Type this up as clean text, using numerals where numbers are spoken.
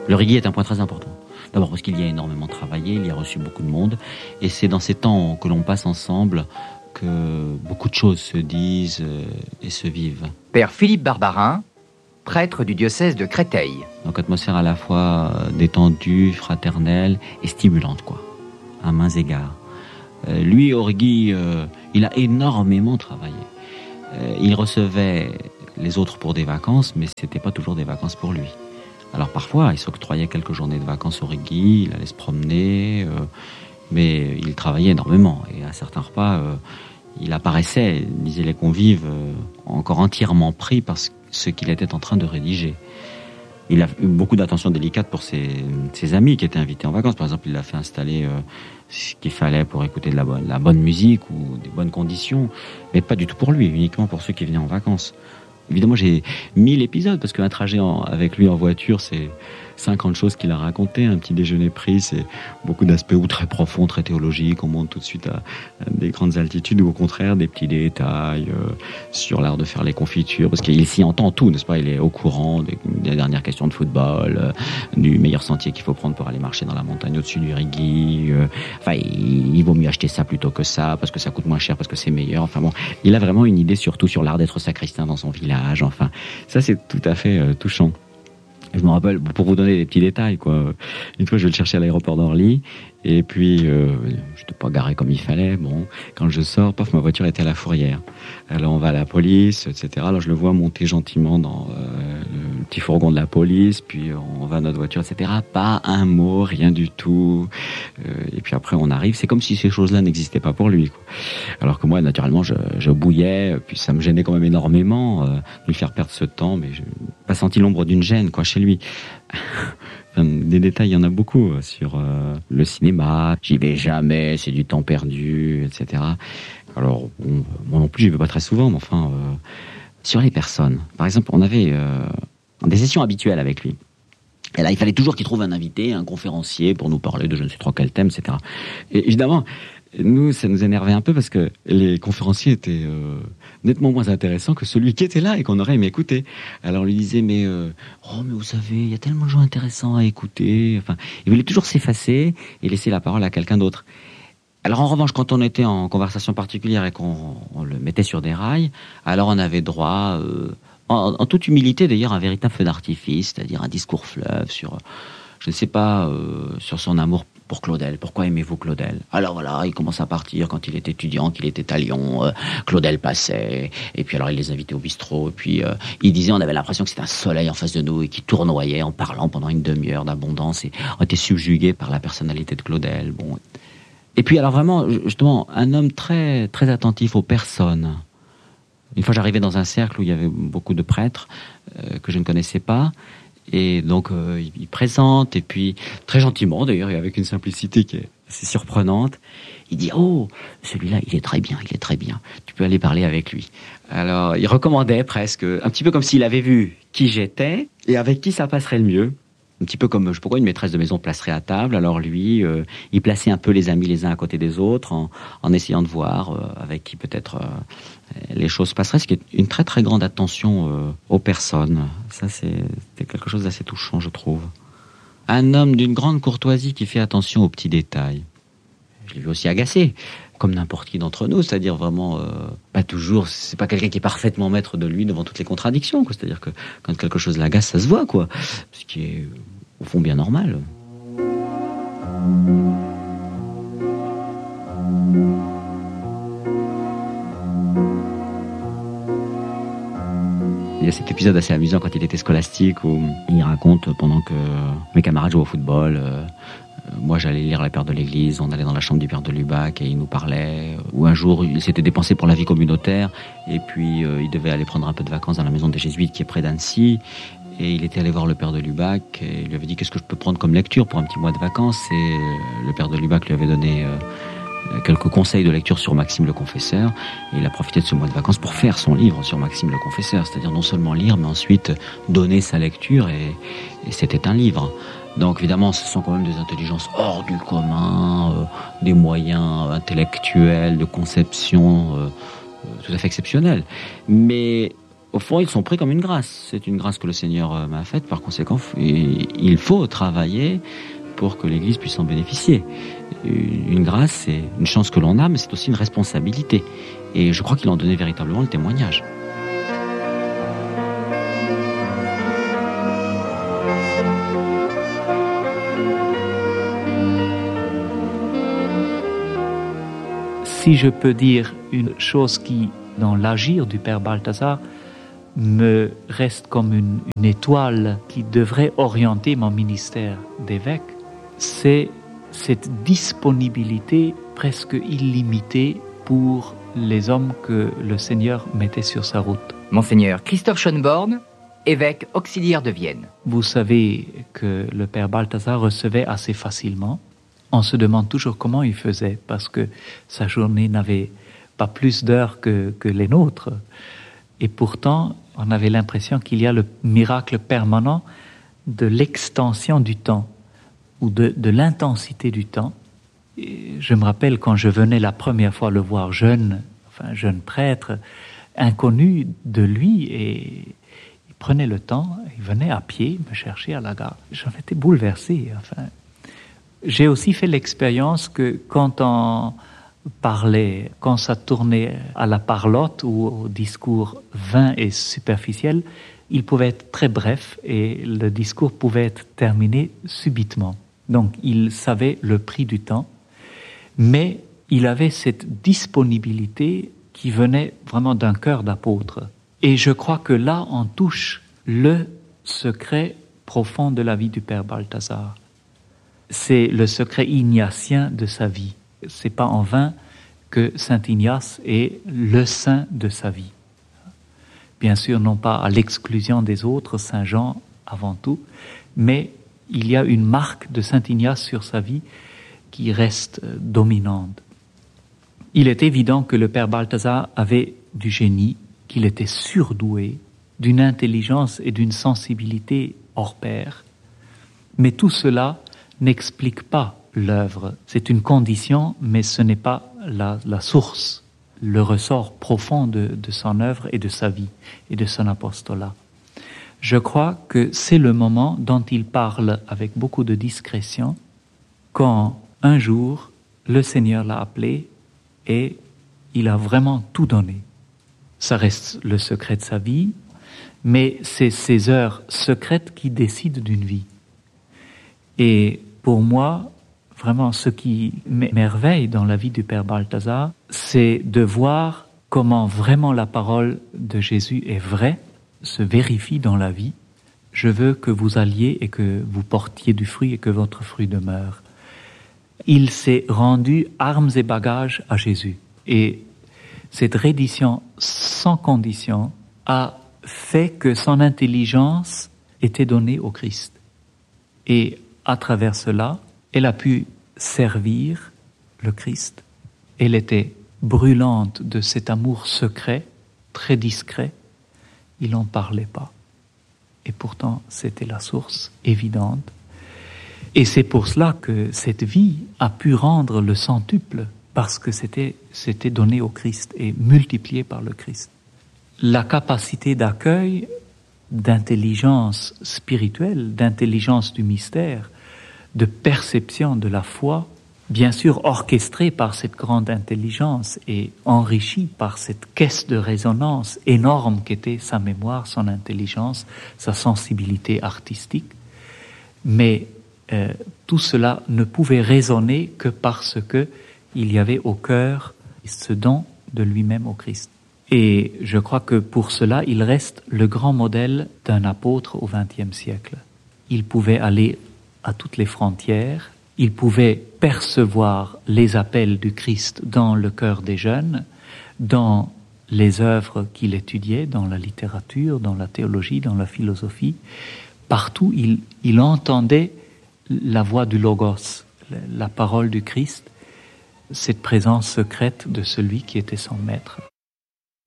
Le reggae est un point très important. D'abord parce qu'il y a énormément travaillé, il y a reçu beaucoup de monde, et c'est dans ces temps que l'on passe ensemble que beaucoup de choses se disent et se vivent. Père Philippe Barbarin, prêtre du diocèse de Créteil. Donc atmosphère à la fois détendue, fraternelle et stimulante, quoi, à mains égards. Lui, Orgui, il a énormément travaillé. Il recevait les autres pour des vacances, mais c'était pas toujours des vacances pour lui. Alors parfois, il s'octroyait quelques journées de vacances au Orgui, il allait se promener, mais il travaillait énormément. Et à certains repas, il apparaissait, disaient les convives, encore entièrement pris par ce qu'il était en train de rédiger. Il a eu beaucoup d'attention délicate pour ses amis qui étaient invités en vacances. Par exemple, il a fait installer ce qu'il fallait pour écouter de la bonne musique ou des bonnes conditions, mais pas du tout pour lui, uniquement pour ceux qui venaient en vacances. Évidemment, j'ai 1000 épisodes, parce qu'un trajet avec lui en voiture, c'est 50 choses qu'il a racontées. Un petit déjeuner pris, c'est beaucoup d'aspects ou très profonds, très théologiques. On monte tout de suite à des grandes altitudes, ou au contraire, des petits détails sur l'art de faire les confitures, parce qu'il s'y entend tout, n'est-ce pas? Il est au courant des dernières questions de football, du meilleur sentier qu'il faut prendre pour aller marcher dans la montagne au-dessus du Régui. Enfin, il vaut mieux acheter ça plutôt que ça, parce que ça coûte moins cher, parce que c'est meilleur. Enfin bon, il a vraiment une idée surtout sur l'art d'être sacristain dans son village. Enfin, ça c'est tout à fait touchant. Je me rappelle, pour vous donner des petits détails, quoi. Une fois, je vais le chercher à l'aéroport d'Orly, et puis je n'étais pas garé comme il fallait. Bon, quand je sors, paf, ma voiture était à la fourrière. Alors on va à la police, etc. Alors je le vois monter gentiment dans le petit fourgon de la police, puis on va à notre voiture, etc. Pas un mot, rien du tout. Et puis après on arrive, c'est comme si ces choses-là n'existaient pas pour lui, quoi. Alors que moi, naturellement, je bouillais, puis ça me gênait quand même énormément de lui faire perdre ce temps, mais je n'ai pas senti l'ombre d'une gêne, quoi, chez lui. Enfin, des détails, il y en a beaucoup sur le cinéma. J'y vais jamais, c'est du temps perdu, etc. Alors, bon, moi non plus, j'y vais pas très souvent, mais enfin, sur les personnes. Par exemple, on avait des sessions habituelles avec lui. Et là, il fallait toujours qu'il trouve un invité, un conférencier, pour nous parler de je ne sais trop quel thème, etc. Et évidemment, nous, ça nous énervait un peu parce que les conférenciers étaient nettement moins intéressants que celui qui était là et qu'on aurait aimé écouter. Alors on lui disait, mais vous savez, il y a tellement de gens intéressants à écouter. Enfin, il voulait toujours s'effacer et laisser la parole à quelqu'un d'autre. Alors en revanche, quand on était en conversation particulière et qu'on le mettait sur des rails, alors on avait droit, en toute humilité d'ailleurs, à un véritable feu d'artifice, c'est-à-dire un discours fleuve sur, je ne sais pas, sur son amour pour Claudel. Pourquoi aimez-vous Claudel? Alors voilà, il commence à partir quand il était étudiant, qu'il était à Lyon. Claudel passait, et puis alors il les invitait au bistrot, et puis il disait, on avait l'impression que c'était un soleil en face de nous et qui tournoyait en parlant pendant une demi-heure d'abondance, et on était subjugué par la personnalité de Claudel. Bon. Et puis alors vraiment, justement, un homme très, très attentif aux personnes. Une fois, j'arrivais dans un cercle où il y avait beaucoup de prêtres que je ne connaissais pas. Et donc, il présente, et puis, très gentiment d'ailleurs, et avec une simplicité qui est assez surprenante, il dit « Oh, celui-là, il est très bien, tu peux aller parler avec lui. » Alors, il recommandait presque, un petit peu comme s'il avait vu qui j'étais, et avec qui ça passerait le mieux. Un petit peu comme, je ne sais pas pourquoi, une maîtresse de maison placerait à table. Alors lui, il plaçait un peu les amis les uns à côté des autres, en essayant de voir avec qui peut-être les choses passeraient, ce qui est une très très grande attention aux personnes. Ça, c'était quelque chose d'assez touchant, je trouve. Un homme d'une grande courtoisie qui fait attention aux petits détails. Je l'ai vu aussi agacé, comme n'importe qui d'entre nous, c'est-à-dire vraiment, pas toujours, c'est pas quelqu'un qui est parfaitement maître de lui devant toutes les contradictions, quoi. C'est-à-dire que quand quelque chose l'agace, ça se voit, quoi. Ce qui est, au fond, bien normal. Il y a cet épisode assez amusant quand il était scolastique où il raconte pendant que mes camarades jouaient au football, moi j'allais lire la Père de l'Église, on allait dans la chambre du Père de Lubac et il nous parlait. Ou un jour il s'était dépensé pour la vie communautaire et puis il devait aller prendre un peu de vacances dans la maison des Jésuites qui est près d'Annecy. Et il était allé voir le Père de Lubac et il lui avait dit qu'est-ce que je peux prendre comme lecture pour un petit mois de vacances. Et le Père de Lubac lui avait donné quelques conseils de lecture sur Maxime le Confesseur, et il a profité de ce mois de vacances pour faire son livre sur Maxime le Confesseur, c'est-à-dire non seulement lire, mais ensuite donner sa lecture, et c'était un livre. Donc évidemment, ce sont quand même des intelligences hors du commun, des moyens intellectuels, de conception tout à fait exceptionnels. Mais au fond, ils sont pris comme une grâce. C'est une grâce que le Seigneur m'a faite, par conséquent, et il faut travailler pour que l'Église puisse en bénéficier. Une grâce, c'est une chance que l'on a, mais c'est aussi une responsabilité. Et je crois qu'il en donnait véritablement le témoignage. Si je peux dire une chose qui, dans l'agir du Père Balthazar, me reste comme une étoile qui devrait orienter mon ministère d'évêque, c'est cette disponibilité presque illimitée pour les hommes que le Seigneur mettait sur sa route. Monseigneur Christophe Schönborn, évêque auxiliaire de Vienne. Vous savez que le Père Balthazar recevait assez facilement. On se demande toujours comment il faisait, parce que sa journée n'avait pas plus d'heures que les nôtres. Et pourtant, on avait l'impression qu'il y a le miracle permanent de l'extension du temps, ou de l'intensité du temps. Et je me rappelle quand je venais la première fois le voir jeune prêtre, inconnu de lui, et il prenait le temps, il venait à pied me chercher à la gare. J'en étais bouleversé. J'ai aussi fait l'expérience que quand on parlait, quand ça tournait à la parlotte ou au discours vain et superficiel, il pouvait être très bref et le discours pouvait être terminé subitement. Donc il savait le prix du temps, mais il avait cette disponibilité qui venait vraiment d'un cœur d'apôtre. Et je crois que là, on touche le secret profond de la vie du Père Balthazar. C'est le secret ignatien de sa vie. C'est pas en vain que Saint Ignace est le saint de sa vie. Bien sûr, non pas à l'exclusion des autres, Saint Jean avant tout, mais il y a une marque de Saint Ignace sur sa vie qui reste dominante. Il est évident que le Père Balthazar avait du génie, qu'il était surdoué, d'une intelligence et d'une sensibilité hors pair. Mais tout cela n'explique pas l'œuvre. C'est une condition, mais ce n'est pas la source, le ressort profond de son œuvre et de sa vie et de son apostolat. Je crois que c'est le moment dont il parle avec beaucoup de discrétion, quand un jour le Seigneur l'a appelé et il a vraiment tout donné. Ça reste le secret de sa vie, mais c'est ces heures secrètes qui décident d'une vie. Et pour moi, vraiment, ce qui m'émerveille dans la vie du Père Balthazar, c'est de voir comment vraiment la parole de Jésus est vraie, se vérifie dans la vie. Je veux que vous alliez et que vous portiez du fruit et que votre fruit demeure. Il s'est rendu armes et bagages à Jésus. Et cette reddition sans condition a fait que son intelligence était donnée au Christ. Et à travers cela, elle a pu servir le Christ. Elle était brûlante de cet amour secret, très discret. Il n'en parlait pas. Et pourtant, c'était la source évidente. Et c'est pour cela que cette vie a pu rendre le centuple, parce que c'était donné au Christ et multiplié par le Christ. La capacité d'accueil, d'intelligence spirituelle, d'intelligence du mystère, de perception de la foi, bien sûr orchestrée par cette grande intelligence et enrichie par cette caisse de résonance énorme qu'était sa mémoire, son intelligence, sa sensibilité artistique. Mais tout cela ne pouvait résonner que parce que il y avait au cœur ce don de lui-même au Christ. Et je crois que pour cela, il reste le grand modèle d'un apôtre au XXe siècle. Il pouvait aller à toutes les frontières, il pouvait percevoir les appels du Christ dans le cœur des jeunes, dans les œuvres qu'il étudiait, dans la littérature, dans la théologie, dans la philosophie. Partout, il entendait la voix du Logos, la parole du Christ, cette présence secrète de celui qui était son maître.